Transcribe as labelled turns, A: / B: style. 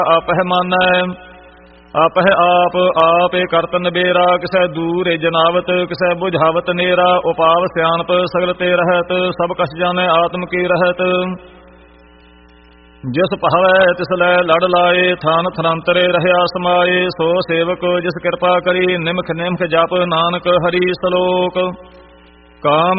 A: ਆਪਹਿ ਮਾਨੈ। ਆਪਹਿ ਆਪੇ ਕਰਤ ਨਬੇਰਾ, ਕਿਸੈ ਦੂਰ ਜਨਾਵਤ, ਕਿਸੈ ਬੁਝਾਵਤ ਨੇਰਾ। ਉਪਾਵ ਸਿਆਣਪ ਸਗਲ ਤੇ ਰਹਿਤ, ਸਭ ਕਛ ਜਾਣੈ ਆਤਮ ਕੀ ਰਹਿਤ। ਜਿਸ ਭਾਵੈ ਤਿਸ ਲੈ ਲੜ ਲਾਏ, ਥਾਨ ਥਨੰਤਰੇ ਰਹਿਆ ਸਮਾਏ। ਸੋ ਸੇਵਕ ਜਿਸ ਕਿਰਪਾ ਕਰੀ, ਨਿਮਖ ਨਿਮਖ ਜਪ ਨਾਨਕ ਹਰੀ ਸਲੋਕ। ਕਾਮ